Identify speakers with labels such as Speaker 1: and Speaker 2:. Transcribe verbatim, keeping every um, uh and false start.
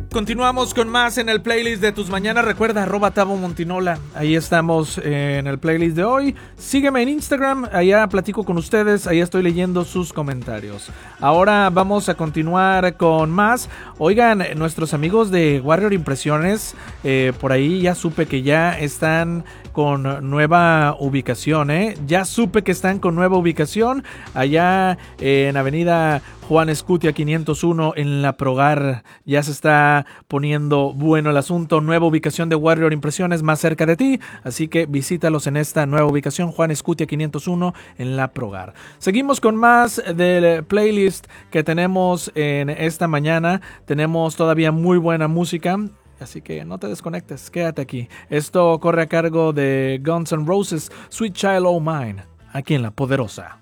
Speaker 1: Continuamos con más en el playlist de tus mañanas. Recuerda, arroba Tavo Montinola. Ahí estamos en el playlist de hoy. Sígueme en Instagram, allá platico con ustedes, allá estoy leyendo sus comentarios. Ahora vamos a continuar con más. Oigan, nuestros amigos de Warrior Impresiones, eh, por ahí ya supe que ya están con nueva ubicación, ¿eh? Ya supe que están con nueva ubicación allá en Avenida Juan Escutia quinientos uno en La Progar. Ya se está poniendo bueno el asunto. Nueva ubicación de Warrior Impresiones más cerca de ti, así que visítalos en esta nueva ubicación, Juan Escutia quinientos uno en La Progar. Seguimos con más del playlist que tenemos en esta mañana. Tenemos todavía muy buena música, así que no te desconectes, quédate aquí. Esto corre a cargo de Guns N' Roses, Sweet Child O' Mine, aquí en La Poderosa.